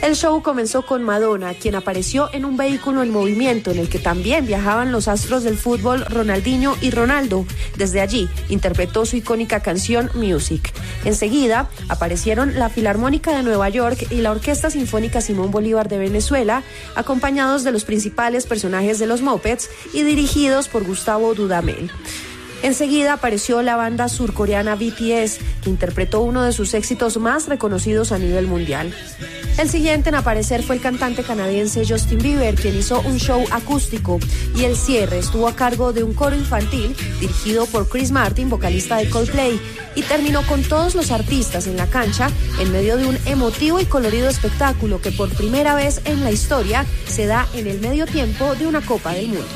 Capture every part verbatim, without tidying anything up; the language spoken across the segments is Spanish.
El show comenzó con Madonna, quien apareció en un vehículo en movimiento en el que también viajaban los astros del fútbol Ronaldinho y Ronaldo. Desde allí interpretó su icónica canción Music. Enseguida aparecieron la Filarmónica de Nueva York y la Orquesta Sinfónica Simón Bolívar de Venezuela, acompañados de los principales personajes de los Muppets y dirigidos por Gustavo Dudamel. Enseguida apareció la banda surcoreana B T S, que interpretó uno de sus éxitos más reconocidos a nivel mundial. El siguiente en aparecer fue el cantante canadiense Justin Bieber, quien hizo un show acústico, y el cierre estuvo a cargo de un coro infantil dirigido por Chris Martin, vocalista de Coldplay, y terminó con todos los artistas en la cancha en medio de un emotivo y colorido espectáculo que por primera vez en la historia se da en el medio tiempo de una Copa del Mundo.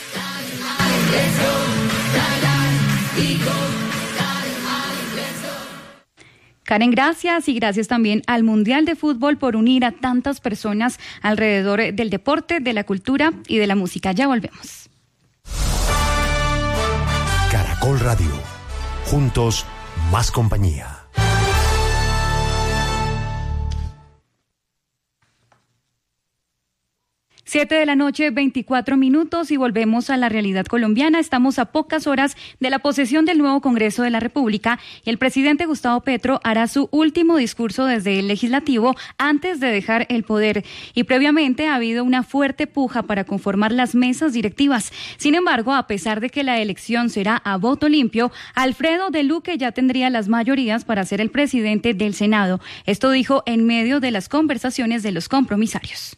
Karen, gracias, y gracias también al Mundial de Fútbol por unir a tantas personas alrededor del deporte, de la cultura y de la música. Ya volvemos. Caracol Radio. Juntos, más compañía. Siete de la noche, veinticuatro minutos, y volvemos a la realidad colombiana. Estamos a pocas horas de la posesión del nuevo Congreso de la República y el presidente Gustavo Petro hará su último discurso desde el Legislativo antes de dejar el poder. Y previamente ha habido una fuerte puja para conformar las mesas directivas. Sin embargo, a pesar de que la elección será a voto limpio, Alfredo de Luque ya tendría las mayorías para ser el presidente del Senado. Esto dijo en medio de las conversaciones de los compromisarios.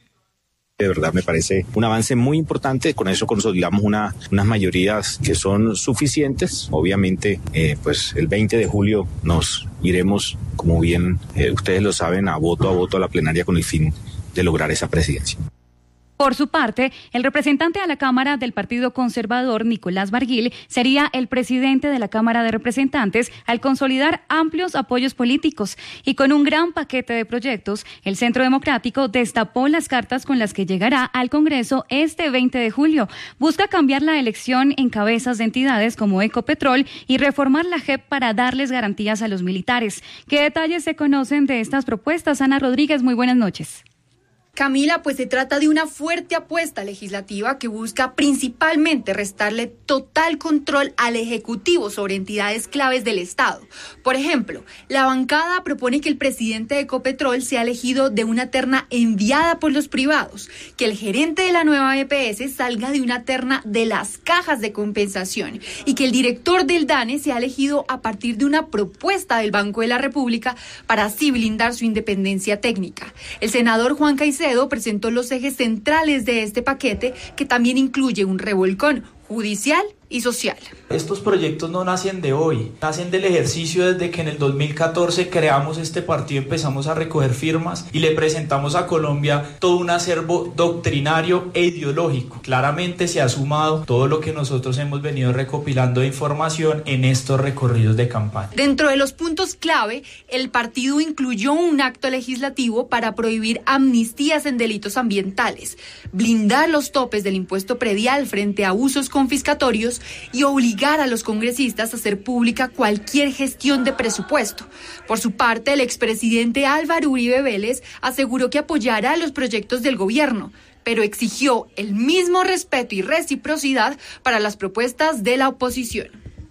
De verdad me parece un avance muy importante. Con eso consolidamos una, unas mayorías que son suficientes. Obviamente, eh, pues el veinte de julio nos iremos, como bien eh, ustedes lo saben, a voto a voto a la plenaria con el fin de lograr esa presidencia. Por su parte, el representante a la Cámara del Partido Conservador, Nicolás Barguil, sería el presidente de la Cámara de Representantes al consolidar amplios apoyos políticos. Y con un gran paquete de proyectos, el Centro Democrático destapó las cartas con las que llegará al Congreso este veinte de julio. Busca cambiar la elección en cabezas de entidades como Ecopetrol y reformar la J E P para darles garantías a los militares. ¿Qué detalles se conocen de estas propuestas? Ana Rodríguez, muy buenas noches. Camila, pues se trata de una fuerte apuesta legislativa que busca principalmente restarle total control al Ejecutivo sobre entidades claves del Estado. Por ejemplo, la bancada propone que el presidente de Ecopetrol sea elegido de una terna enviada por los privados, que el gerente de la nueva E P S salga de una terna de las cajas de compensación y que el director del DANE sea elegido a partir de una propuesta del Banco de la República para así blindar su independencia técnica. El senador Juan Caicedo presentó los ejes centrales de este paquete, que también incluye un revolcón judicial y social. Estos proyectos no nacen de hoy, nacen del ejercicio desde que en el dos mil catorce creamos este partido, empezamos a recoger firmas y le presentamos a Colombia todo un acervo doctrinario e ideológico. Claramente se ha sumado todo lo que nosotros hemos venido recopilando de información en estos recorridos de campaña. Dentro de los puntos clave, el partido incluyó un acto legislativo para prohibir amnistías en delitos ambientales, blindar los topes del impuesto predial frente a usos confiscatorios y obligar a los congresistas a hacer pública cualquier gestión de presupuesto. Por su parte, el expresidente Álvaro Uribe Vélez aseguró que apoyará los proyectos del gobierno, pero exigió el mismo respeto y reciprocidad para las propuestas de la oposición.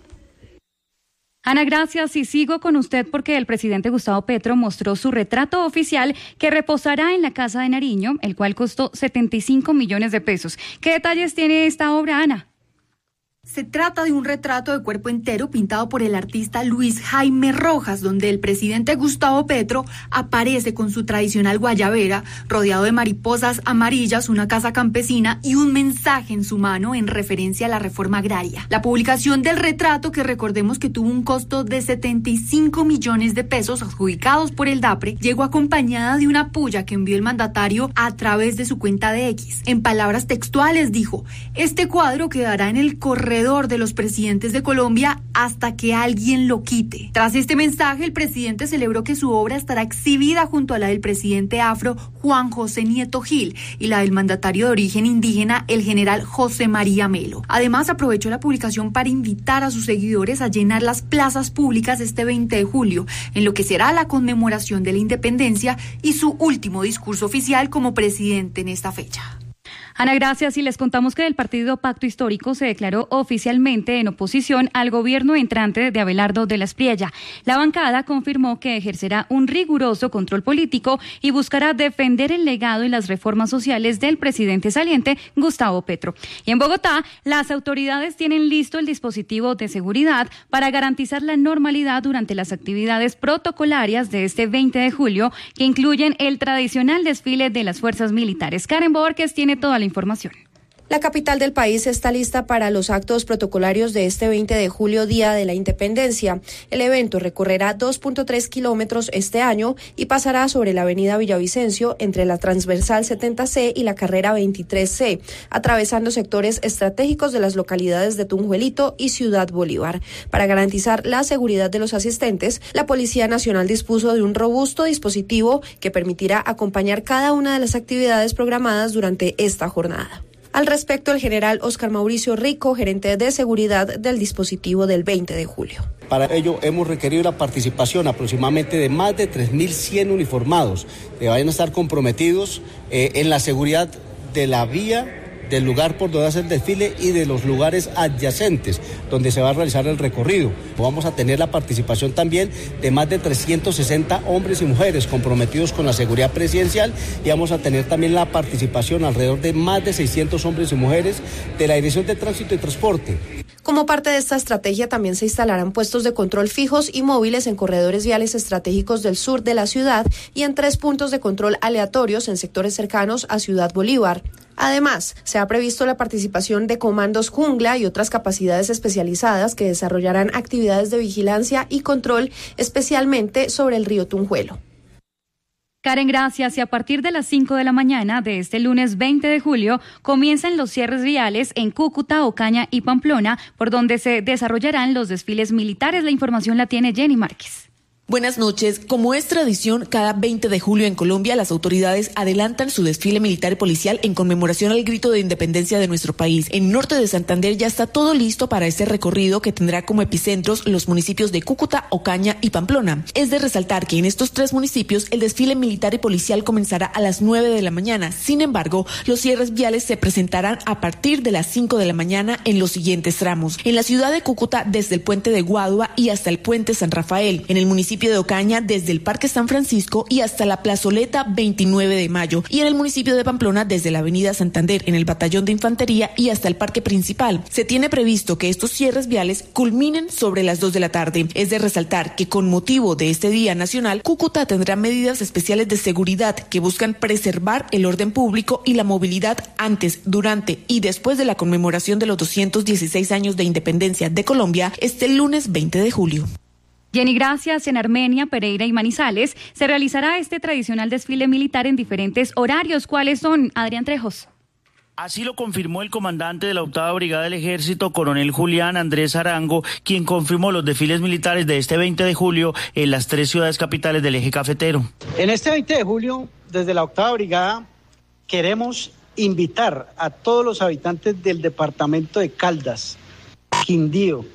Ana, gracias, y sigo con usted porque el presidente Gustavo Petro mostró su retrato oficial que reposará en la Casa de Nariño, el cual costó setenta y cinco millones de pesos. ¿Qué detalles tiene esta obra, Ana? Se trata de un retrato de cuerpo entero pintado por el artista Luis Jaime Rojas, donde el presidente Gustavo Petro aparece con su tradicional guayabera, rodeado de mariposas amarillas, una casa campesina y un mensaje en su mano en referencia a la reforma agraria. La publicación del retrato, que recordemos que tuvo un costo de setenta y cinco millones de pesos adjudicados por el DAPRE, llegó acompañada de una puya que envió el mandatario a través de su cuenta de X. En palabras textuales dijo: "Este cuadro quedará en el correo corredor de los presidentes de Colombia hasta que alguien lo quite. Tras este mensaje, el presidente celebró que su obra estará exhibida junto a la del presidente afro Juan José Nieto Gil y la del mandatario de origen indígena, el general José María Melo. Además, aprovechó la publicación para invitar a sus seguidores a llenar las plazas públicas este veinte de julio, en lo que será la conmemoración de la independencia y su último discurso oficial como presidente en esta fecha. Ana, gracias. Y les contamos que el partido Pacto Histórico se declaró oficialmente en oposición al gobierno entrante de Abelardo de la Espriella. La bancada confirmó que ejercerá un riguroso control político y buscará defender el legado y las reformas sociales del presidente saliente, Gustavo Petro. Y en Bogotá, las autoridades tienen listo el dispositivo de seguridad para garantizar la normalidad durante las actividades protocolarias de este veinte de julio, que incluyen el tradicional desfile de las fuerzas militares. Karen Borges tiene toda la información. La capital del país está lista para los actos protocolarios de este veinte de julio, Día de la Independencia. El evento recorrerá dos punto tres kilómetros este año y pasará sobre la avenida Villavicencio entre la transversal setenta ce y la carrera veintitrés ce, atravesando sectores estratégicos de las localidades de Tunjuelito y Ciudad Bolívar. Para garantizar la seguridad de los asistentes, la Policía Nacional dispuso de un robusto dispositivo que permitirá acompañar cada una de las actividades programadas durante esta jornada. Al respecto, el general Óscar Mauricio Rico, gerente de seguridad del dispositivo del veinte de julio. Para ello hemos requerido la participación aproximadamente de más de tres mil cien uniformados que vayan a estar comprometidos eh, en la seguridad de la vía, del lugar por donde hace el desfile y de los lugares adyacentes donde se va a realizar el recorrido. Vamos a tener la participación también de más de trescientos sesenta hombres y mujeres comprometidos con la seguridad presidencial y vamos a tener también la participación alrededor de más de seiscientos hombres y mujeres de la Dirección de Tránsito y Transporte. Como parte de esta estrategia, también se instalarán puestos de control fijos y móviles en corredores viales estratégicos del sur de la ciudad y en tres puntos de control aleatorios en sectores cercanos a Ciudad Bolívar. Además, se ha previsto la participación de comandos jungla y otras capacidades especializadas que desarrollarán actividades de vigilancia y control, especialmente sobre el río Tunjuelo. Karen, gracias. Y a partir de las cinco de la mañana de este lunes veinte de julio comienzan los cierres viales en Cúcuta, Ocaña y Pamplona, por donde se desarrollarán los desfiles militares. La información la tiene Jenny Márquez. Buenas noches. Como es tradición, cada veinte de julio en Colombia, las autoridades adelantan su desfile militar y policial en conmemoración al grito de independencia de nuestro país. En norte de Santander ya está todo listo para este recorrido que tendrá como epicentros los municipios de Cúcuta, Ocaña y Pamplona. Es de resaltar que en estos tres municipios el desfile militar y policial comenzará a las nueve de la mañana. Sin embargo, los cierres viales se presentarán a partir de las cinco de la mañana en los siguientes tramos. En la ciudad de Cúcuta, desde el puente de Guadua y hasta el puente San Rafael. En el municipio de Ocaña, desde el Parque San Francisco y hasta la plazoleta veintinueve de mayo, y en el municipio de Pamplona desde la avenida Santander en el batallón de infantería y hasta el parque principal. Se tiene previsto que estos cierres viales culminen sobre las dos de la tarde. Es de resaltar que con motivo de este Día Nacional, Cúcuta tendrá medidas especiales de seguridad que buscan preservar el orden público y la movilidad antes, durante y después de la conmemoración de los doscientos dieciséis años de independencia de Colombia este lunes veinte de julio. Jenny, gracias. En Armenia, Pereira y Manizales se realizará este tradicional desfile militar en diferentes horarios. ¿Cuáles son, Adrián Trejos? Así lo confirmó el comandante de la octava Brigada del Ejército, coronel Julián Andrés Arango, quien confirmó los desfiles militares de este veinte de julio en las tres ciudades capitales del eje cafetero. En este veinte de julio, desde la octava Brigada, queremos invitar a todos los habitantes del departamento de Caldas, Quindío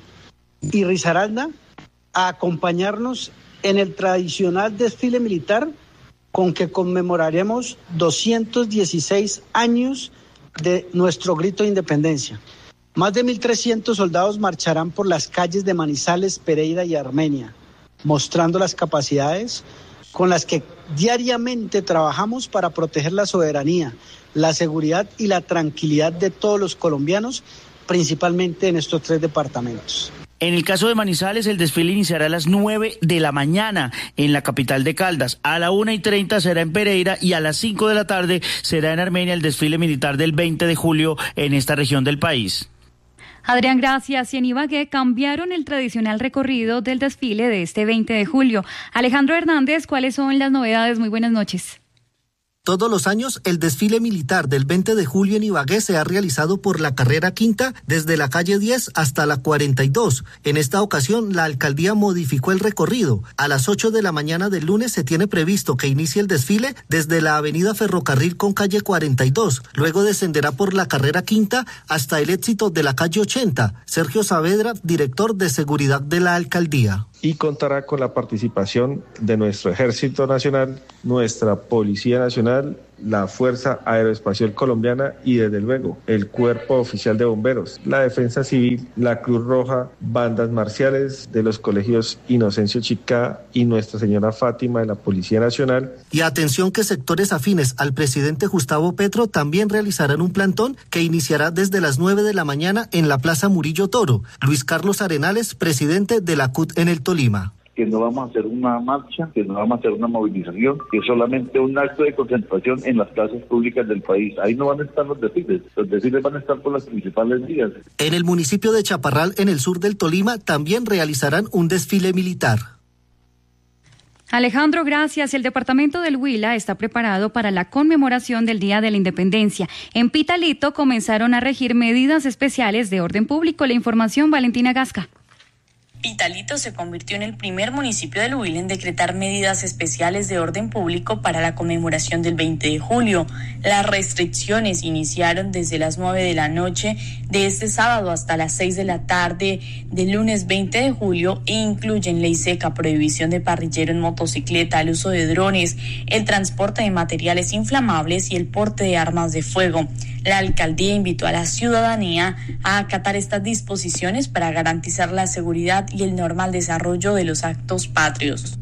y Risaralda a acompañarnos en el tradicional desfile militar con que conmemoraremos doscientos dieciséis años de nuestro grito de independencia. Más de mil trescientos soldados marcharán por las calles de Manizales, Pereira y Armenia, mostrando las capacidades con las que diariamente trabajamos para proteger la soberanía, la seguridad y la tranquilidad de todos los colombianos, principalmente en estos tres departamentos. En el caso de Manizales, el desfile iniciará a las nueve de la mañana en la capital de Caldas. A la una y treinta será en Pereira y a las cinco de la tarde será en Armenia el desfile militar del veinte de julio en esta región del país. Adrián, gracias. Y en Ibagué cambiaron el tradicional recorrido del desfile de este veinte de julio. Alejandro Hernández, ¿cuáles son las novedades? Muy buenas noches. Todos los años, el desfile militar del veinte de julio en Ibagué se ha realizado por la carrera quinta desde la calle diez hasta la cuarenta y dos. En esta ocasión, la alcaldía modificó el recorrido. A las ocho de la mañana del lunes se tiene previsto que inicie el desfile desde la avenida Ferrocarril con calle cuarenta y dos. Luego descenderá por la carrera quinta hasta el éxito de la calle ochenta. Sergio Saavedra, director de seguridad de la alcaldía. Y contará con la participación de nuestro Ejército Nacional, nuestra Policía Nacional, la Fuerza Aeroespacial Colombiana y, desde luego, el Cuerpo Oficial de Bomberos, la Defensa Civil, la Cruz Roja, bandas marciales de los colegios Inocencio Chicá y Nuestra Señora Fátima de la Policía Nacional. Y atención que sectores afines al presidente Gustavo Petro también realizarán un plantón que iniciará desde las nueve de la mañana en la Plaza Murillo Toro. Luis Carlos Arenales, presidente de la C U T en el Tolima. Que no vamos a hacer una marcha, que no vamos a hacer una movilización, que es solamente un acto de concentración en las plazas públicas del país. Ahí no van a estar los desfiles, los desfiles van a estar por las principales vías. En el municipio de Chaparral, en el sur del Tolima, también realizarán un desfile militar. Alejandro, gracias. El departamento del Huila está preparado para la conmemoración del Día de la Independencia. En Pitalito comenzaron a regir medidas especiales de orden público. La información, Valentina Gasca. Pitalito se convirtió en el primer municipio del Huila en decretar medidas especiales de orden público para la conmemoración del veinte de julio. Las restricciones iniciaron desde las nueve de la noche de este sábado hasta las seis de la tarde del lunes veinte de julio e incluyen ley seca, prohibición de parrillero en motocicleta, el uso de drones, el transporte de materiales inflamables y el porte de armas de fuego. La alcaldía invitó a la ciudadanía a acatar estas disposiciones para garantizar la seguridad y el normal desarrollo de los actos patrios.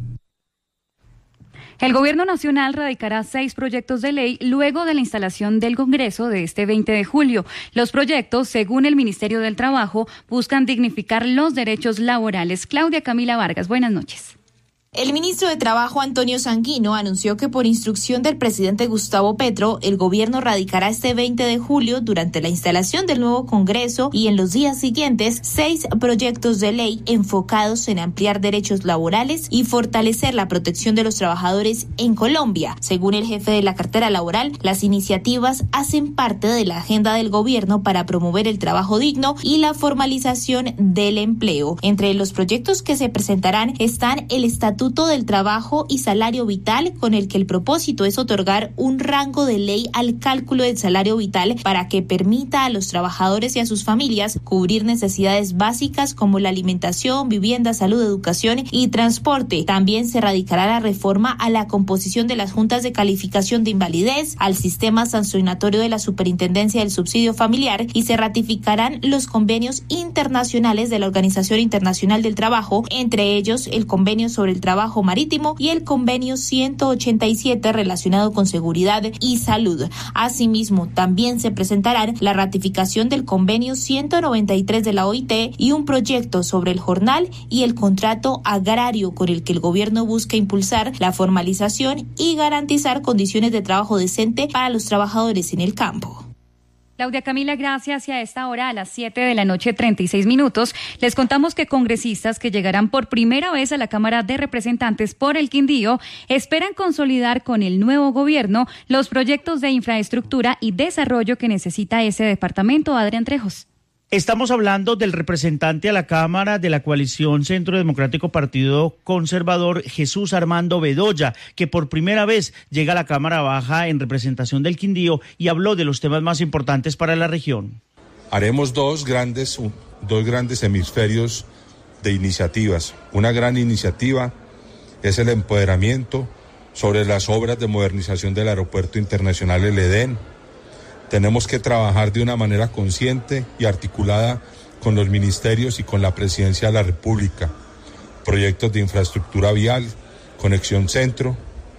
El Gobierno Nacional radicará seis proyectos de ley luego de la instalación del Congreso de este veinte de julio. Los proyectos, según el Ministerio del Trabajo, buscan dignificar los derechos laborales. Claudia Camila Vargas, buenas noches. El ministro de Trabajo, Antonio Sanguino, anunció que por instrucción del presidente Gustavo Petro, el gobierno radicará este veinte de julio, durante la instalación del nuevo Congreso y en los días siguientes, seis proyectos de ley enfocados en ampliar derechos laborales y fortalecer la protección de los trabajadores en Colombia. Según el jefe de la cartera laboral, las iniciativas hacen parte de la agenda del gobierno para promover el trabajo digno y la formalización del empleo. Entre los proyectos que se presentarán están el Estatuto del Trabajo y Salario Vital, con el que el propósito es otorgar un rango de ley al cálculo del salario vital para que permita a los trabajadores y a sus familias cubrir necesidades básicas como la alimentación, vivienda, salud, educación y transporte. También se radicará la reforma a la composición de las juntas de calificación de invalidez, al sistema sancionatorio de la Superintendencia del Subsidio Familiar y se ratificarán los convenios internacionales de la Organización Internacional del Trabajo, entre ellos el convenio sobre el trabajo marítimo y el convenio ciento ochenta y siete relacionado con seguridad y salud. Asimismo, también se presentarán la ratificación del convenio ciento noventa y tres de la O I T y un proyecto sobre el jornal y el contrato agrario, con el que el gobierno busca impulsar la formalización y garantizar condiciones de trabajo decente para los trabajadores en el campo. Claudia Camila, gracias. Y a esta hora, a las siete de la noche, treinta y seis minutos, les contamos que congresistas que llegarán por primera vez a la Cámara de Representantes por el Quindío esperan consolidar con el nuevo gobierno los proyectos de infraestructura y desarrollo que necesita ese departamento. Adrián Trejos. Estamos hablando del representante a la Cámara de la coalición Centro Democrático Partido Conservador, Jesús Armando Bedoya, que por primera vez llega a la Cámara Baja en representación del Quindío y habló de los temas más importantes para la región. Haremos dos grandes, dos grandes hemisferios de iniciativas. Una gran iniciativa es el empoderamiento sobre las obras de modernización del Aeropuerto Internacional El Edén. Tenemos que trabajar de una manera consciente y articulada con los ministerios y con la Presidencia de la República. Proyectos de infraestructura vial, conexión centro.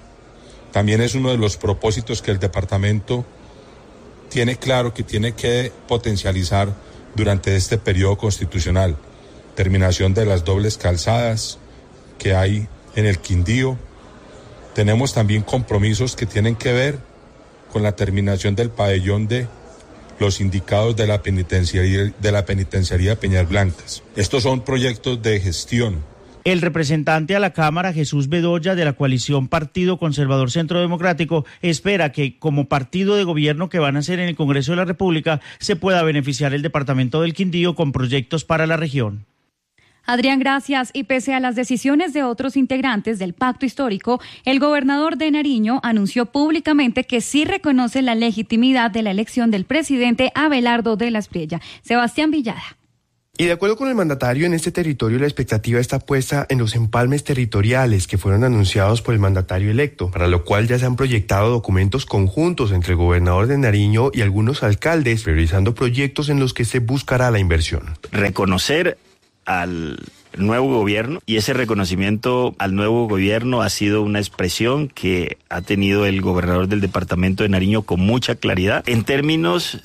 También es uno de los propósitos que el departamento tiene claro que tiene que potencializar durante este periodo constitucional. Terminación de las dobles calzadas que hay en el Quindío. Tenemos también compromisos que tienen que ver con la terminación del pabellón de los indicados de la penitenciaría, de la penitenciaría Peñas Blancas. Estos son proyectos de gestión, El representante a la Cámara, Jesús Bedoya, de la coalición Partido Conservador Centro Democrático, espera que como partido de gobierno que van a ser en el Congreso de la República se pueda beneficiar el departamento del Quindío con proyectos para la región. Adrián, gracias. Y pese a las decisiones de otros integrantes del pacto histórico, el gobernador de Nariño anunció públicamente que sí reconoce la legitimidad de la elección del presidente Abelardo de la Espriella. Sebastián Villada. Y de acuerdo con el mandatario, en este territorio la expectativa está puesta en los empalmes territoriales que fueron anunciados por el mandatario electo, para lo cual ya se han proyectado documentos conjuntos entre el gobernador de Nariño y algunos alcaldes, priorizando proyectos en los que se buscará la inversión. Reconocer al nuevo gobierno, y ese reconocimiento al nuevo gobierno ha sido una expresión que ha tenido el gobernador del departamento de Nariño con mucha claridad en términos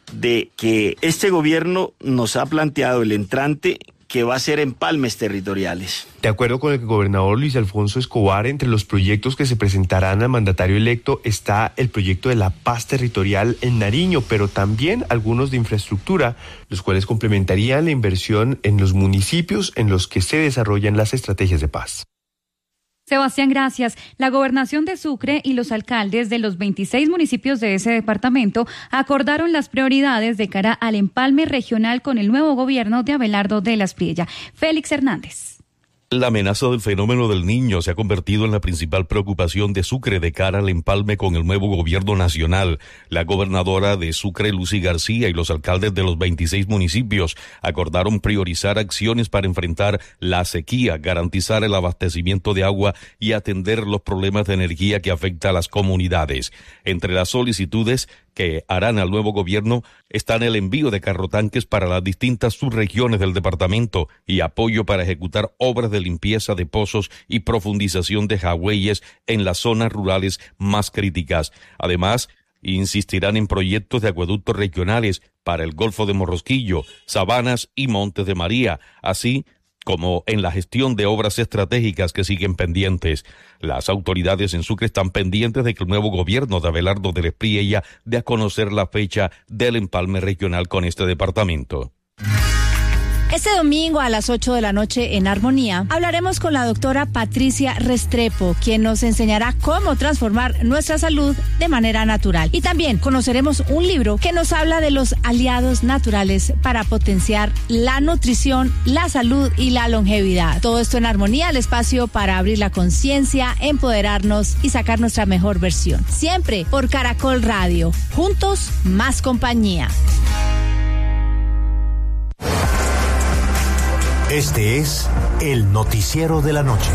de que este gobierno nos ha planteado el entrante que va a ser empalmes territoriales. De acuerdo con el gobernador Luis Alfonso Escobar, entre los proyectos que se presentarán al mandatario electo está el proyecto de la paz territorial en Nariño, pero también algunos de infraestructura, los cuales complementarían la inversión en los municipios en los que se desarrollan las estrategias de paz. Sebastián, gracias. La gobernación de Sucre y los alcaldes de los veintiséis municipios de ese departamento acordaron las prioridades de cara al empalme regional con el nuevo gobierno de Abelardo de la Espriella. Félix Hernández. La amenaza del fenómeno del Niño se ha convertido en la principal preocupación de Sucre de cara al empalme con el nuevo gobierno nacional. La gobernadora de Sucre, Lucy García, y los alcaldes de los veintiséis municipios acordaron priorizar acciones para enfrentar la sequía, garantizar el abastecimiento de agua y atender los problemas de energía que afecta a las comunidades. Entre las solicitudes que harán al nuevo gobierno están el envío de carrotanques para las distintas subregiones del departamento y apoyo para ejecutar obras de limpieza de pozos y profundización de jagüeyes en las zonas rurales más críticas. Además, insistirán en proyectos de acueductos regionales para el Golfo de Morrosquillo, Sabanas y Montes de María, así como en la gestión de obras estratégicas que siguen pendientes. Las autoridades en Sucre están pendientes de que el nuevo gobierno de Abelardo de la Espriella dé a conocer la fecha del empalme regional con este departamento. Este domingo a las ocho de la noche en Armonía hablaremos con la doctora Patricia Restrepo, quien nos enseñará cómo transformar nuestra salud de manera natural. Y también conoceremos un libro que nos habla de los aliados naturales para potenciar la nutrición, la salud y la longevidad. Todo esto en Armonía, el espacio para abrir la conciencia, empoderarnos y sacar nuestra mejor versión. Siempre por Caracol Radio. Juntos, más compañía. Este es el noticiero de la noche.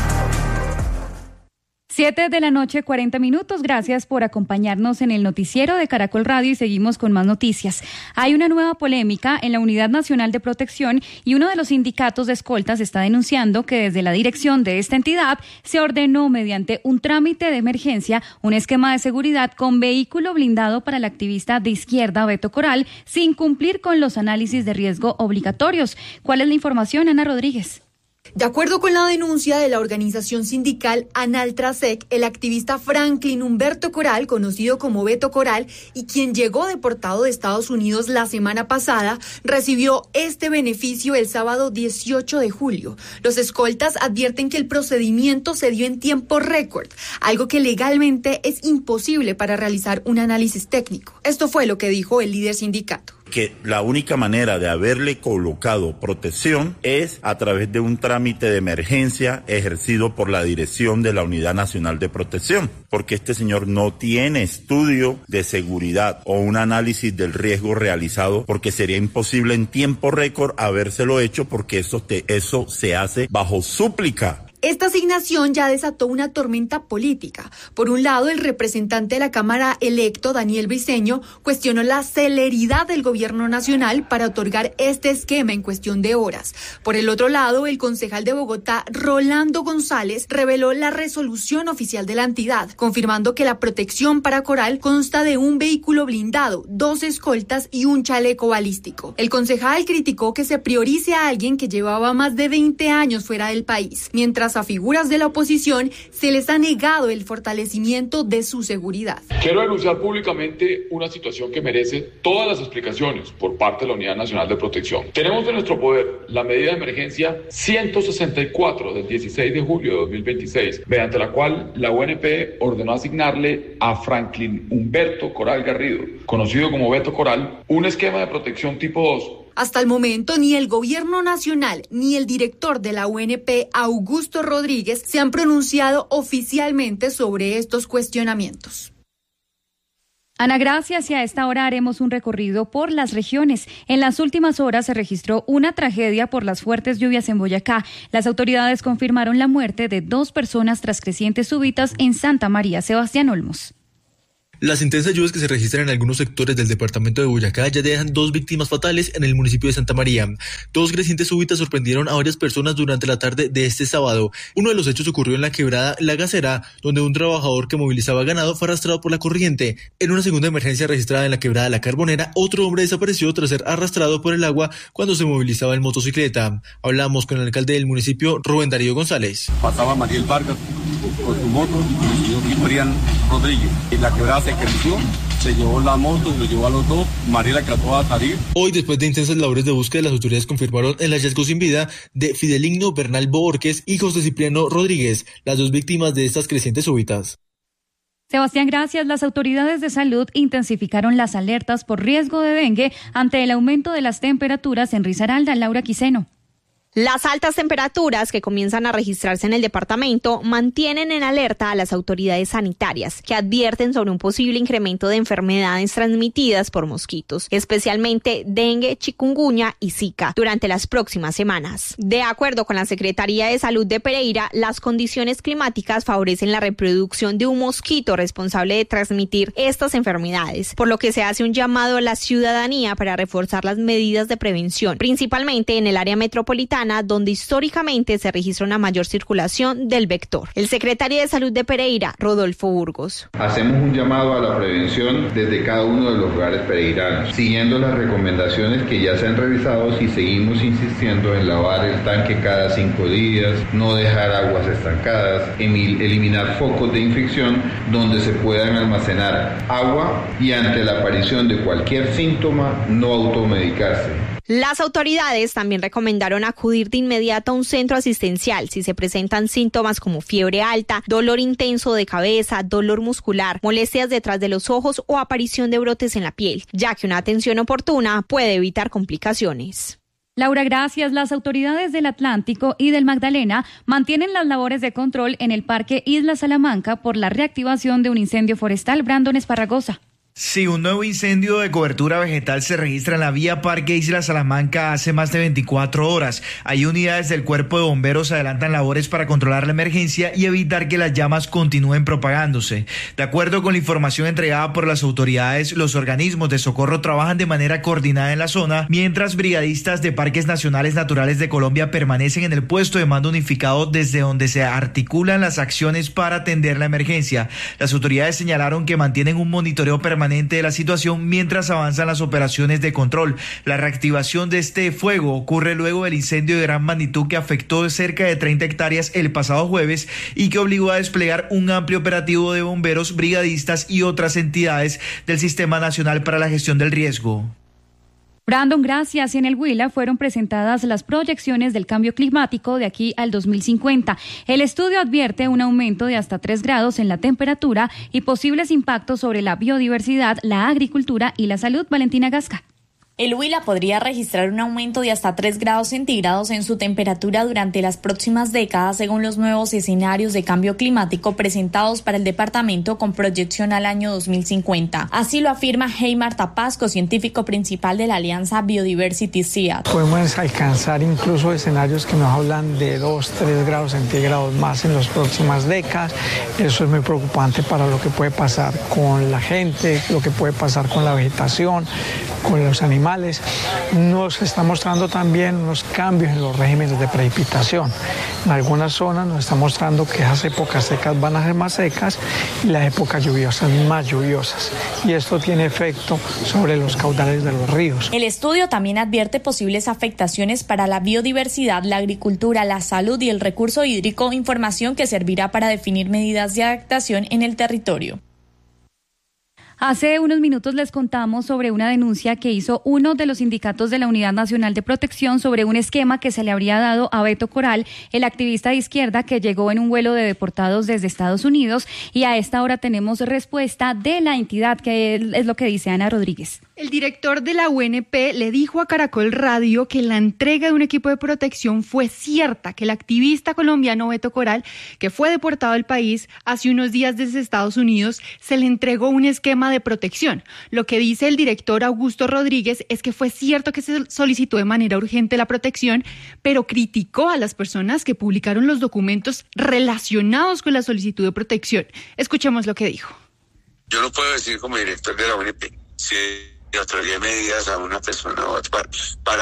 Siete de la noche, cuarenta minutos. Gracias por acompañarnos en el noticiero de Caracol Radio y seguimos con más noticias. Hay una nueva polémica en la Unidad Nacional de Protección y uno de los sindicatos de escoltas está denunciando que desde la dirección de esta entidad se ordenó mediante un trámite de emergencia un esquema de seguridad con vehículo blindado para el activista de izquierda Beto Coral sin cumplir con los análisis de riesgo obligatorios. ¿Cuál es la información, Ana Rodríguez? De acuerdo con la denuncia de la organización sindical Analtrasec, el activista Franklin Humberto Coral, conocido como Beto Coral, y quien llegó deportado de Estados Unidos la semana pasada, recibió este beneficio el sábado dieciocho de julio. Los escoltas advierten que el procedimiento se dio en tiempo récord, algo que legalmente es imposible para realizar un análisis técnico. Esto fue lo que dijo el líder sindicato. Que la única manera de haberle colocado protección es a través de un trámite de emergencia ejercido por la dirección de la Unidad Nacional de Protección, porque este señor no tiene estudio de seguridad o un análisis del riesgo realizado, porque sería imposible en tiempo récord habérselo hecho, porque eso, te, eso se hace bajo súplica. Esta asignación ya desató una tormenta política. Por un lado, el representante de la Cámara electo, Daniel Briceño, cuestionó la celeridad del gobierno nacional para otorgar este esquema en cuestión de horas. Por el otro lado, el concejal de Bogotá, Rolando González, reveló la resolución oficial de la entidad, confirmando que la protección para Coral consta de un vehículo blindado, dos escoltas y un chaleco balístico. El concejal criticó que se priorice a alguien que llevaba más de veinte años fuera del país, mientras mientras a figuras de la oposición se les ha negado el fortalecimiento de su seguridad. Quiero denunciar públicamente una situación que merece todas las explicaciones por parte de la Unidad Nacional de Protección. Tenemos en nuestro poder la medida de emergencia ciento sesenta y cuatro del dieciséis de julio de dos mil veintiséis, mediante la cual la U N P ordenó asignarle a Franklin Humberto Coral Garrido, conocido como Beto Coral, un esquema de protección tipo dos. Hasta el momento, ni el Gobierno Nacional ni el director de la U N P, Augusto Rodríguez, se han pronunciado oficialmente sobre estos cuestionamientos. Ana, gracias, y a esta hora haremos un recorrido por las regiones. En las últimas horas se registró una tragedia por las fuertes lluvias en Boyacá. Las autoridades confirmaron la muerte de dos personas tras crecientes súbitas en Santa María. Sebastián Olmos. Las intensas lluvias que se registran en algunos sectores del departamento de Boyacá ya dejan dos víctimas fatales en el municipio de Santa María. Dos crecientes súbitas sorprendieron a varias personas durante la tarde de este sábado. Uno de los hechos ocurrió en la quebrada La Gacera, donde un trabajador que movilizaba ganado fue arrastrado por la corriente. En una segunda emergencia registrada en la quebrada La Carbonera, otro hombre desapareció tras ser arrastrado por el agua cuando se movilizaba en motocicleta. Hablamos con el alcalde del municipio, Rubén Darío González. Pasaba Mariel Vargas con su moto y el señor Ciprián Rodríguez. En la quebrada se creció, se llevó la moto y lo llevó a los dos. Mariela trató de salir. Hoy, después de intensas labores de búsqueda, las autoridades confirmaron el hallazgo sin vida de Fideligno Bernal Borges y José Cipriano Rodríguez, las dos víctimas de estas crecientes súbitas. Sebastián, gracias. Las autoridades de salud intensificaron las alertas por riesgo de dengue ante el aumento de las temperaturas en Risaralda. Laura Quiseno. Las altas temperaturas que comienzan a registrarse en el departamento mantienen en alerta a las autoridades sanitarias, que advierten sobre un posible incremento de enfermedades transmitidas por mosquitos, especialmente dengue, chikungunya y zika, durante las próximas semanas. De acuerdo con la Secretaría de Salud de Pereira, las condiciones climáticas favorecen la reproducción de un mosquito responsable de transmitir estas enfermedades, por lo que se hace un llamado a la ciudadanía para reforzar las medidas de prevención, principalmente en el área metropolitana, donde históricamente se registra una mayor circulación del vector. El secretario de Salud de Pereira, Rodolfo Burgos. Hacemos un llamado a la prevención desde cada uno de los lugares pereiranos, siguiendo las recomendaciones que ya se han revisado y seguimos insistiendo en lavar el tanque cada cinco días, no dejar aguas estancadas, eliminar focos de infección donde se puedan almacenar agua y ante la aparición de cualquier síntoma no automedicarse. Las autoridades también recomendaron acudir de inmediato a un centro asistencial si se presentan síntomas como fiebre alta, dolor intenso de cabeza, dolor muscular, molestias detrás de los ojos o aparición de brotes en la piel, ya que una atención oportuna puede evitar complicaciones. Laura, gracias. Las autoridades del Atlántico y del Magdalena mantienen las labores de control en el Parque Isla Salamanca por la reactivación de un incendio forestal. Brandon Esparragosa. Sí, un nuevo incendio de cobertura vegetal se registra en la vía Parque Isla Salamanca hace más de veinticuatro horas. Ahí unidades del Cuerpo de Bomberos adelantan labores para controlar la emergencia y evitar que las llamas continúen propagándose. De acuerdo con la información entregada por las autoridades, los organismos de socorro trabajan de manera coordinada en la zona, mientras brigadistas de Parques Nacionales Naturales de Colombia permanecen en el puesto de mando unificado desde donde se articulan las acciones para atender la emergencia. Las autoridades señalaron que mantienen un monitoreo permanente de la situación mientras avanzan las operaciones de control. La reactivación de este fuego ocurre luego del incendio de gran magnitud que afectó cerca de treinta hectáreas el pasado jueves y que obligó a desplegar un amplio operativo de bomberos, brigadistas y otras entidades del Sistema Nacional para la Gestión del Riesgo. Brandon, gracias. En el Huila fueron presentadas las proyecciones del cambio climático de aquí al dos mil cincuenta. El estudio advierte un aumento de hasta tres grados en la temperatura y posibles impactos sobre la biodiversidad, la agricultura y la salud. Valentina Gasca. El Huila podría registrar un aumento de hasta tres grados centígrados en su temperatura durante las próximas décadas, según los nuevos escenarios de cambio climático presentados para el departamento con proyección al año dos mil cincuenta. Así lo afirma Heimar Tapasco, científico principal de la Alianza Biodiversity C I A D. Podemos alcanzar incluso escenarios que nos hablan de dos, tres grados centígrados más en las próximas décadas. Eso es muy preocupante para lo que puede pasar con la gente, lo que puede pasar con la vegetación, con los animales. Nos está mostrando también unos cambios en los regímenes de precipitación. En algunas zonas nos está mostrando que esas épocas secas van a ser más secas y las épocas lluviosas más lluviosas. Y esto tiene efecto sobre los caudales de los ríos. El estudio también advierte posibles afectaciones para la biodiversidad, la agricultura, la salud y el recurso hídrico, información que servirá para definir medidas de adaptación en el territorio. Hace unos minutos les contamos sobre una denuncia que hizo uno de los sindicatos de la Unidad Nacional de Protección sobre un esquema que se le habría dado a Beto Coral, el activista de izquierda que llegó en un vuelo de deportados desde Estados Unidos, y a esta hora tenemos respuesta de la entidad, que es lo que dice Ana Rodríguez. El director de la U N P le dijo a Caracol Radio que la entrega de un equipo de protección fue cierta, que el activista colombiano Beto Coral, que fue deportado del país hace unos días desde Estados Unidos, se le entregó un esquema de protección. Lo que dice el director Augusto Rodríguez es que fue cierto que se solicitó de manera urgente la protección, pero criticó a las personas que publicaron los documentos relacionados con la solicitud de protección. Escuchemos lo que dijo. Yo no puedo decir como director de la U N P si otorgué medidas a una persona o para, para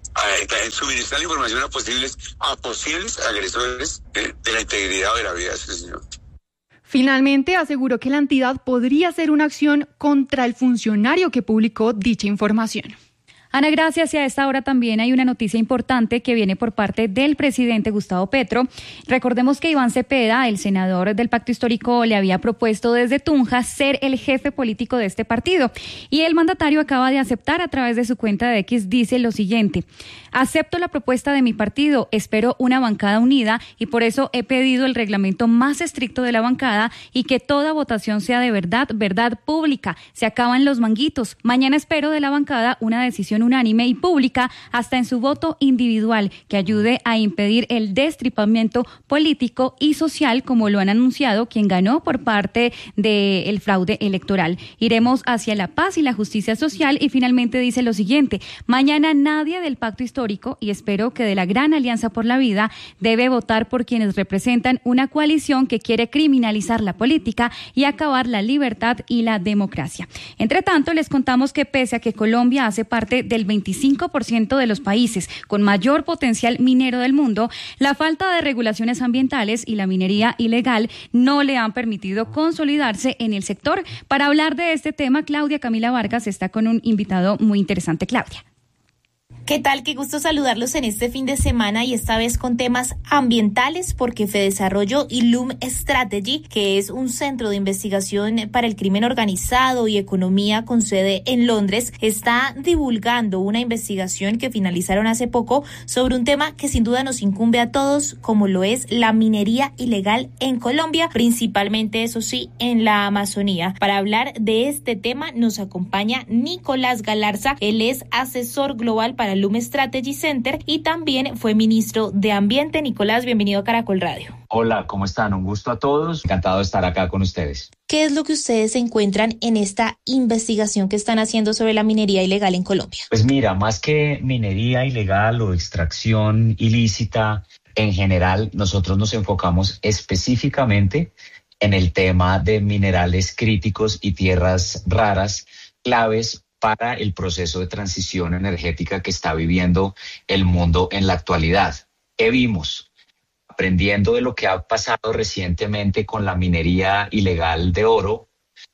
a, suministrar la información a posibles, a posibles agresores de, de la integridad o de la vida de ese señor. Finalmente, aseguró que la entidad podría hacer una acción contra el funcionario que publicó dicha información. Ana, gracias. Y a esta hora también hay una noticia importante que viene por parte del presidente Gustavo Petro. Recordemos que Iván Cepeda, el senador del Pacto Histórico, le había propuesto desde Tunja ser el jefe político de este partido. Y el mandatario acaba de aceptar a través de su cuenta de X, dice lo siguiente: acepto la propuesta de mi partido, espero una bancada unida y por eso he pedido el reglamento más estricto de la bancada y que toda votación sea de verdad, verdad pública. Se acaban los manguitos. Mañana espero de la bancada una decisión unánime y pública, hasta en su voto individual, que ayude a impedir el destripamiento político y social, como lo han anunciado quien ganó por parte del fraude electoral. Iremos hacia la paz y la justicia social. Y finalmente dice lo siguiente: mañana nadie del Pacto Histórico, y espero que de la Gran Alianza por la Vida, debe votar por quienes representan una coalición que quiere criminalizar la política y acabar la libertad y la democracia. Entre tanto, les contamos que pese a que Colombia hace parte del veinticinco por ciento de los países con mayor potencial minero del mundo, la falta de regulaciones ambientales y la minería ilegal no le han permitido consolidarse en el sector. Para hablar de este tema, Claudia Camila Vargas está con un invitado muy interesante. Claudia. ¿Qué tal? Qué gusto saludarlos en este fin de semana y esta vez con temas ambientales, porque Fedesarrollo y Loom Strategy, que es un centro de investigación para el crimen organizado y economía con sede en Londres, está divulgando una investigación que finalizaron hace poco sobre un tema que sin duda nos incumbe a todos, como lo es la minería ilegal en Colombia, principalmente, eso sí, en la Amazonía. Para hablar de este tema nos acompaña Nicolás Galarza. Él es asesor global para Loom Strategy Center y también fue ministro de Ambiente. Nicolás, bienvenido a Caracol Radio. Hola, ¿cómo están? Un gusto a todos. Encantado de estar acá con ustedes. ¿Qué es lo que ustedes encuentran en esta investigación que están haciendo sobre la minería ilegal en Colombia? Pues mira, más que minería ilegal o extracción ilícita, en general nosotros nos enfocamos específicamente en el tema de minerales críticos y tierras raras, claves para el proceso de transición energética que está viviendo el mundo en la actualidad. ¿Qué vimos? Aprendiendo de lo que ha pasado recientemente con la minería ilegal de oro,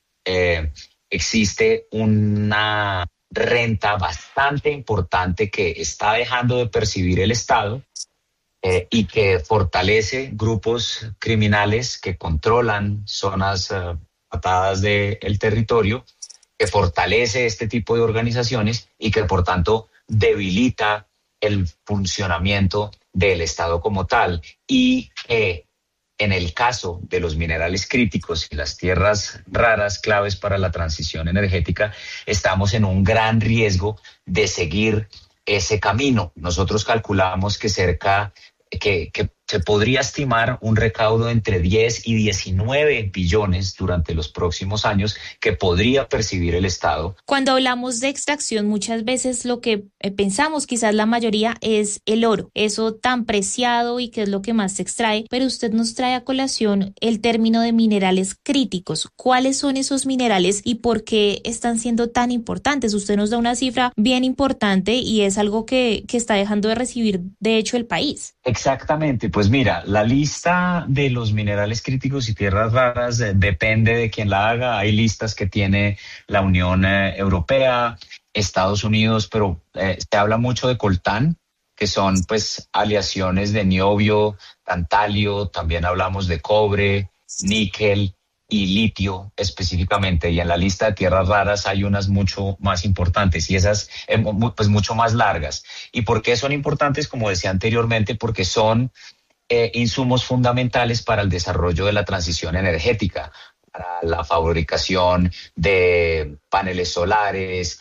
eh, existe una renta bastante importante que está dejando de percibir el Estado eh, y que fortalece grupos criminales que controlan zonas eh, atadas del territorio, que fortalece este tipo de organizaciones y que por tanto debilita el funcionamiento del Estado como tal, y que en el caso de los minerales críticos y las tierras raras claves para la transición energética, estamos en un gran riesgo de seguir ese camino. Nosotros calculamos que cerca, que, que se podría estimar un recaudo entre diez y diecinueve billones durante los próximos años que podría percibir el Estado. Cuando hablamos de extracción, muchas veces lo que eh, pensamos, quizás la mayoría, es el oro, eso tan preciado y que es lo que más se extrae, pero usted nos trae a colación el término de minerales críticos. ¿Cuáles son esos minerales y por qué están siendo tan importantes? Usted nos da una cifra bien importante y es algo que, que está dejando de recibir, de hecho, el país. Exactamente. Pues mira, la lista de los minerales críticos y tierras raras eh, depende de quién la haga. Hay listas que tiene la Unión eh, Europea, Estados Unidos, pero eh, se habla mucho de coltán, que son pues aleaciones de niobio, tantalio, también hablamos de cobre, níquel y litio específicamente, y en la lista de tierras raras hay unas mucho más importantes y esas eh, pues mucho más largas. ¿Y por qué son importantes? Como decía anteriormente, porque son Eh, insumos fundamentales para el desarrollo de la transición energética, para la fabricación de paneles solares,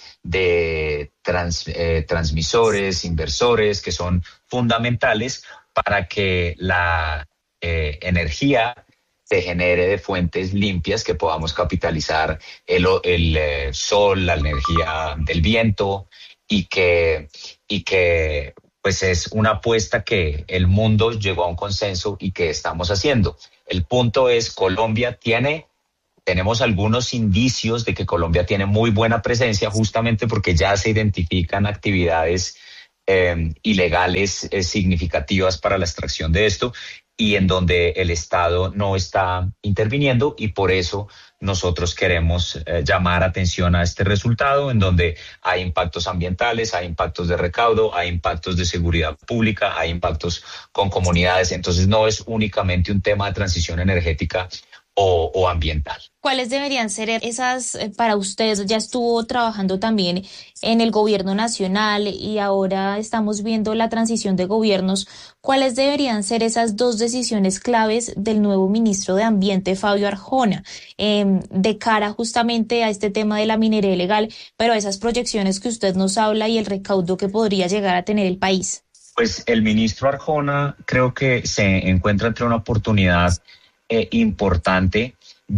de trans, eh, transmisores, inversores, que son fundamentales para que la eh, energía se genere de fuentes limpias que podamos capitalizar el, el eh, sol, la energía del viento y que, y que pues es una apuesta que el mundo llegó a un consenso y que estamos haciendo. El punto es, Colombia tiene, tenemos algunos indicios de que Colombia tiene muy buena presencia justamente porque ya se identifican actividades eh, ilegales eh, significativas para la extracción de esto y en donde el Estado no está interviniendo, y por eso nosotros queremos eh, llamar atención a este resultado, en donde hay impactos ambientales, hay impactos de recaudo, hay impactos de seguridad pública, hay impactos con comunidades. Entonces no es únicamente un tema de transición energética o, o ambiental. ¿Cuáles deberían ser esas eh, para ustedes? Ya estuvo trabajando también en el gobierno nacional y ahora estamos viendo la transición de gobiernos. ¿Cuáles deberían ser esas dos decisiones claves del nuevo ministro de Ambiente, Fabio Arjona, eh, de cara justamente a este tema de la minería ilegal, pero a esas proyecciones que usted nos habla y el recaudo que podría llegar a tener el país? Pues el ministro Arjona creo que se encuentra entre una oportunidad Eh, importante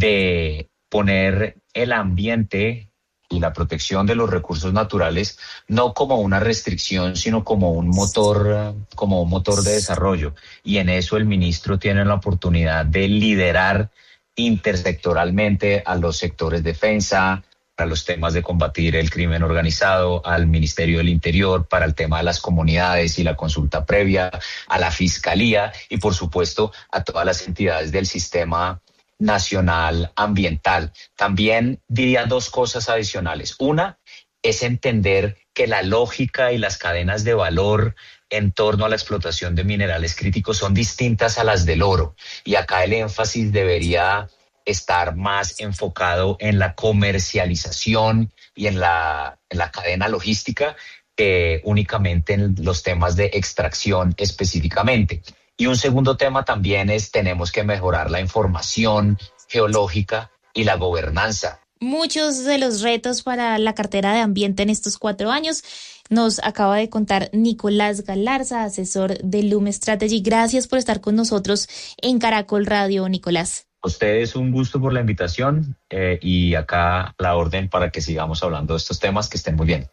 de poner el ambiente y la protección de los recursos naturales no como una restricción, sino como un motor, como un motor de desarrollo. Y en eso el ministro tiene la oportunidad de liderar intersectoralmente a los sectores de defensa, para los temas de combatir el crimen organizado, al Ministerio del Interior, para el tema de las comunidades y la consulta previa, a la Fiscalía y, por supuesto, a todas las entidades del sistema nacional ambiental. También diría dos cosas adicionales. Una es entender que la lógica y las cadenas de valor en torno a la explotación de minerales críticos son distintas a las del oro, y acá el énfasis debería estar más enfocado en la comercialización y en la, en la cadena logística que únicamente en los temas de extracción específicamente. Y un segundo tema también es, tenemos que mejorar la información geológica y la gobernanza. Muchos de los retos para la cartera de ambiente en estos cuatro años nos acaba de contar Nicolás Galarza, asesor de Lume Strategy. Gracias por estar con nosotros en Caracol Radio, Nicolás. A ustedes un gusto por la invitación eh, y acá la orden para que sigamos hablando de estos temas. Que estén muy bien.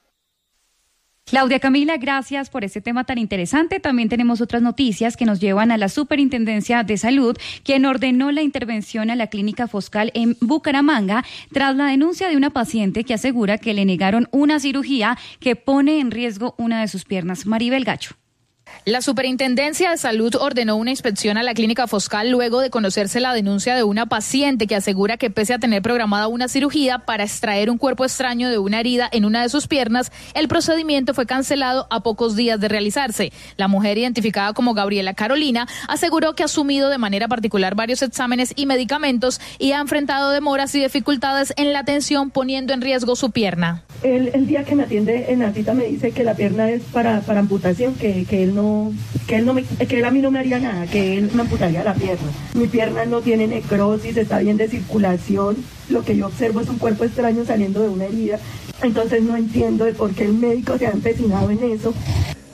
Claudia Camila, gracias por este tema tan interesante. También tenemos otras noticias que nos llevan a la Superintendencia de Salud, quien ordenó la intervención a la Clínica Foscal en Bucaramanga tras la denuncia de una paciente que asegura que le negaron una cirugía que pone en riesgo una de sus piernas. Maribel Gacho. La Superintendencia de Salud ordenó una inspección a la Clínica Foscal luego de conocerse la denuncia de una paciente que asegura que pese a tener programada una cirugía para extraer un cuerpo extraño de una herida en una de sus piernas, el procedimiento fue cancelado a pocos días de realizarse. La mujer, identificada como Gabriela Carolina, aseguró que ha asumido de manera particular varios exámenes y medicamentos y ha enfrentado demoras y dificultades en la atención, poniendo en riesgo su pierna. El, el día que me atiende en la cita me dice que la pierna es para, para amputación, que, que él no, que él no me, que él a mí no me haría nada, que él me amputaría la pierna. Mi pierna no tiene necrosis, está bien de circulación. Lo que yo observo es un cuerpo extraño saliendo de una herida. Entonces no entiendo de por qué el médico se ha empecinado en eso.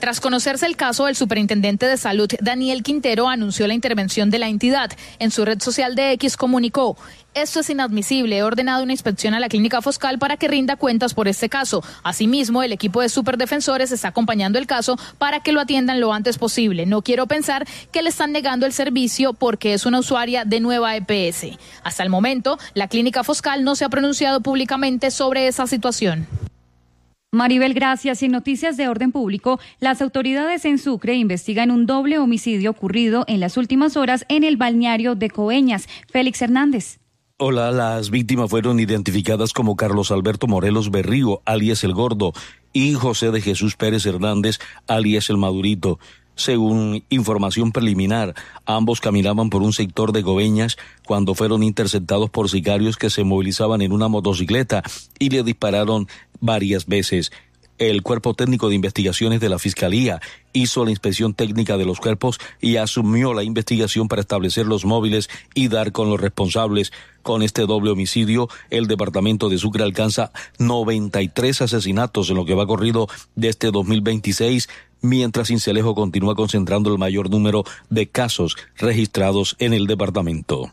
Tras conocerse el caso, el superintendente de salud, Daniel Quintero, anunció la intervención de la entidad. En su red social de X comunicó: esto es inadmisible, he ordenado una inspección a la clínica Foscal para que rinda cuentas por este caso. Asimismo, el equipo de superdefensores está acompañando el caso para que lo atiendan lo antes posible. No quiero pensar que le están negando el servicio porque es una usuaria de Nueva E P S. Hasta el momento, la clínica Foscal no se ha pronunciado públicamente sobre esa situación. Maribel, gracias. Y en noticias de orden público, las autoridades en Sucre investigan un doble homicidio ocurrido en las últimas horas en el balneario de Coveñas. Félix Hernández. Hola, las víctimas fueron identificadas como Carlos Alberto Morelos Berrío, alias El Gordo, y José de Jesús Pérez Hernández, alias El Madurito. Según información preliminar, ambos caminaban por un sector de Coveñas cuando fueron interceptados por sicarios que se movilizaban en una motocicleta y le dispararon varias veces. El Cuerpo Técnico de Investigaciones de la Fiscalía hizo la inspección técnica de los cuerpos y asumió la investigación para establecer los móviles y dar con los responsables. Con este doble homicidio, el departamento de Sucre alcanza noventa y tres asesinatos en lo que va corrido de este dos mil veintiséis, mientras Sincelejo continúa concentrando el mayor número de casos registrados en el departamento.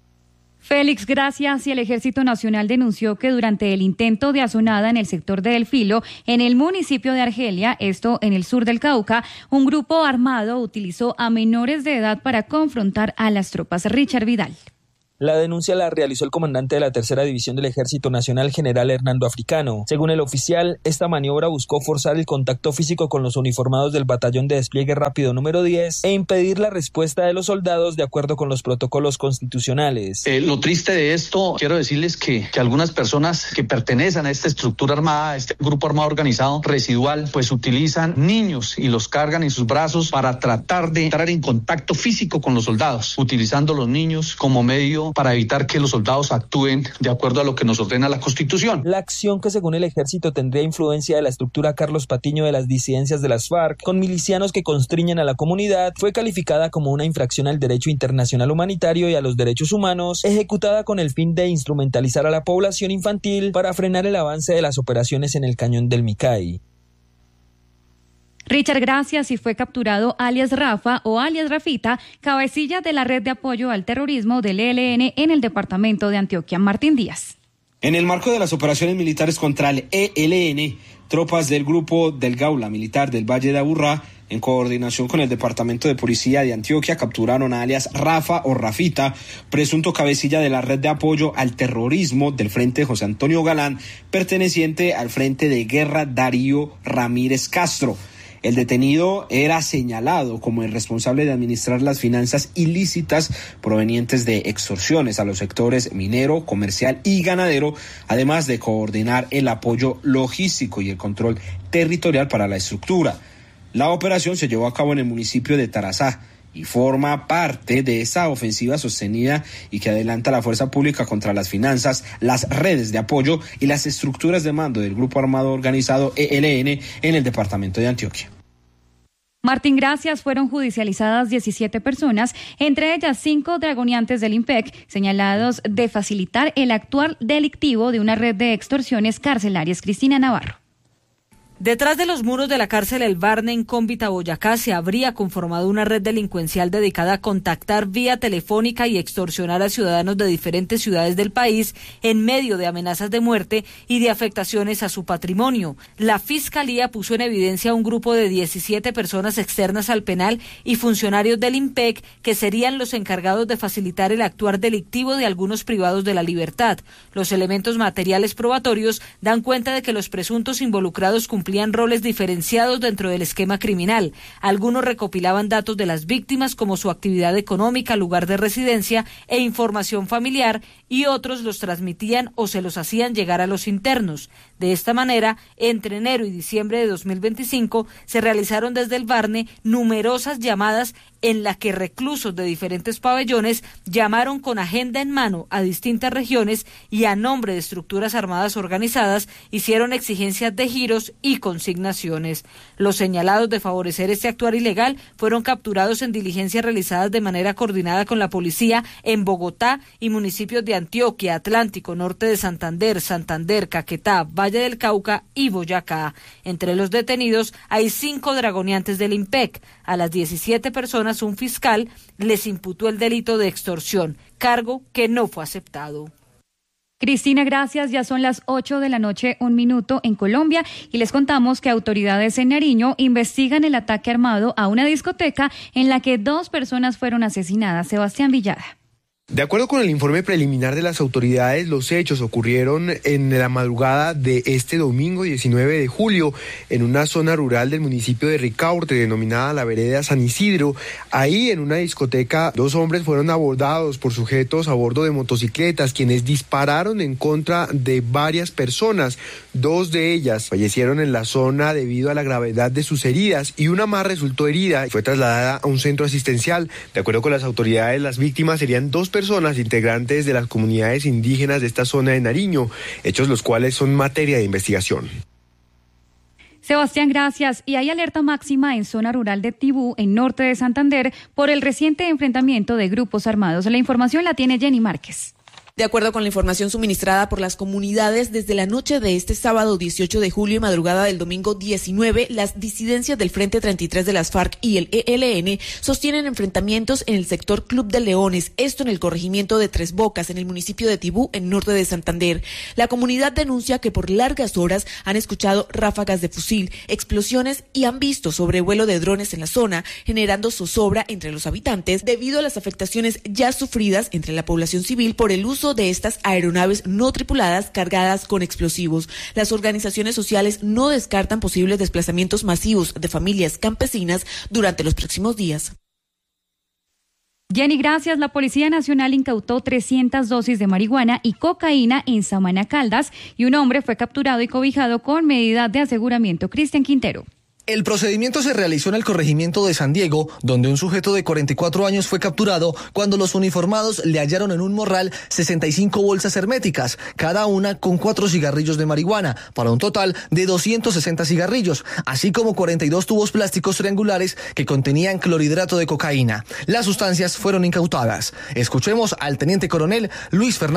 Félix, gracias. Y el Ejército Nacional denunció que durante el intento de azonada en el sector de El Filo, en el municipio de Argelia, esto en el sur del Cauca, un grupo armado utilizó a menores de edad para confrontar a las tropas. Richard Vidal. La denuncia la realizó el comandante de la tercera división del Ejército Nacional, general Hernando Africano. Según el oficial, esta maniobra buscó forzar el contacto físico con los uniformados del Batallón de Despliegue Rápido número diez e impedir la respuesta de los soldados de acuerdo con los protocolos constitucionales. Eh, lo triste de esto, quiero decirles que, que algunas personas que pertenecen a esta estructura armada, a este grupo armado organizado residual, pues utilizan niños y los cargan en sus brazos para tratar de entrar en contacto físico con los soldados, utilizando los niños como medio para evitar que los soldados actúen de acuerdo a lo que nos ordena la Constitución. La acción, que según el ejército tendría influencia de la estructura Carlos Patiño de las disidencias de las FARC, con milicianos que constriñen a la comunidad, fue calificada como una infracción al derecho internacional humanitario y a los derechos humanos, ejecutada con el fin de instrumentalizar a la población infantil para frenar el avance de las operaciones en el cañón del Micay. Richard, gracias. Y fue capturado alias Rafa o alias Rafita, cabecilla de la red de apoyo al terrorismo del E L N en el departamento de Antioquia. Martín Díaz. En el marco de las operaciones militares contra el E L N, tropas del grupo del Gaula Militar del Valle de Aburrá, en coordinación con el Departamento de Policía de Antioquia, capturaron a alias Rafa o Rafita, presunto cabecilla de la red de apoyo al terrorismo del Frente José Antonio Galán, perteneciente al Frente de Guerra Darío Ramírez Castro. El detenido era señalado como el responsable de administrar las finanzas ilícitas provenientes de extorsiones a los sectores minero, comercial y ganadero, además de coordinar el apoyo logístico y el control territorial para la estructura. La operación se llevó a cabo en el municipio de Tarazá y forma parte de esa ofensiva sostenida y que adelanta la fuerza pública contra las finanzas, las redes de apoyo y las estructuras de mando del grupo armado organizado E L N en el departamento de Antioquia. Martín, gracias. Fueron judicializadas diecisiete personas, entre ellas cinco dragoniantes del IMPEC, señalados de facilitar el actuar delictivo de una red de extorsiones carcelarias. Cristina Navarro. Detrás de los muros de la cárcel El Barne en Cómbita, Boyacá, se habría conformado una red delincuencial dedicada a contactar vía telefónica y extorsionar a ciudadanos de diferentes ciudades del país en medio de amenazas de muerte y de afectaciones a su patrimonio. La Fiscalía puso en evidencia a un grupo de diecisiete personas externas al penal y funcionarios del IMPEC que serían los encargados de facilitar el actuar delictivo de algunos privados de la libertad. Los elementos materiales probatorios dan cuenta de que los presuntos involucrados cumplían cumplían roles diferenciados dentro del esquema criminal. Algunos recopilaban datos de las víctimas como su actividad económica, lugar de residencia e información familiar, y otros los transmitían o se los hacían llegar a los internos. De esta manera, entre enero y diciembre de dos mil veinticinco se realizaron desde el Barne numerosas llamadas en las que reclusos de diferentes pabellones llamaron con agenda en mano a distintas regiones y a nombre de estructuras armadas organizadas hicieron exigencias de giros y y consignaciones. Los señalados de favorecer este actuar ilegal fueron capturados en diligencias realizadas de manera coordinada con la policía en Bogotá y municipios de Antioquia, Atlántico, Norte de Santander, Santander, Caquetá, Valle del Cauca y Boyacá. Entre los detenidos hay cinco dragoneantes del IMPEC. A las diecisiete personas un fiscal les imputó el delito de extorsión, cargo que no fue aceptado. Cristina, gracias. Ya son las ocho de la noche, un minuto en Colombia, y les contamos que autoridades en Nariño investigan el ataque armado a una discoteca en la que dos personas fueron asesinadas. Sebastián Villada. De acuerdo con el informe preliminar de las autoridades, los hechos ocurrieron en la madrugada de este domingo diecinueve de julio en una zona rural del municipio de Ricaurte, denominada la vereda San Isidro. Ahí, en una discoteca, dos hombres fueron abordados por sujetos a bordo de motocicletas, quienes dispararon en contra de varias personas. Dos de ellas fallecieron en la zona debido a la gravedad de sus heridas y una más resultó herida y fue trasladada a un centro asistencial. De acuerdo con las autoridades, las víctimas serían dos personas integrantes de las comunidades indígenas de esta zona de Nariño, hechos los cuales son materia de investigación. Sebastián, gracias. Y hay alerta máxima en zona rural de Tibú, en norte de Santander, por el reciente enfrentamiento de grupos armados. La información la tiene Jenny Márquez. De acuerdo con la información suministrada por las comunidades, desde la noche de este sábado dieciocho de julio y madrugada del domingo diecinueve, las disidencias del Frente treinta y tres de las FARC y el E L N sostienen enfrentamientos en el sector Club de Leones, esto en el corregimiento de Tres Bocas, en el municipio de Tibú, en norte de Santander. La comunidad denuncia que por largas horas han escuchado ráfagas de fusil, explosiones y han visto sobrevuelo de drones en la zona, generando zozobra entre los habitantes debido a las afectaciones ya sufridas entre la población civil por el uso de estas aeronaves no tripuladas cargadas con explosivos. Las organizaciones sociales no descartan posibles desplazamientos masivos de familias campesinas durante los próximos días. Jenny, gracias. La Policía Nacional incautó trescientas dosis de marihuana y cocaína en Samaná, Caldas, y un hombre fue capturado y cobijado con medida de aseguramiento. Cristian Quintero. El procedimiento se realizó en el corregimiento de San Diego, donde un sujeto de cuarenta y cuatro años fue capturado cuando los uniformados le hallaron en un morral sesenta y cinco bolsas herméticas, cada una con cuatro cigarrillos de marihuana, para un total de doscientos sesenta cigarrillos, así como cuarenta y dos tubos plásticos triangulares que contenían clorhidrato de cocaína. Las sustancias fueron incautadas. Escuchemos al teniente coronel Luis Fernández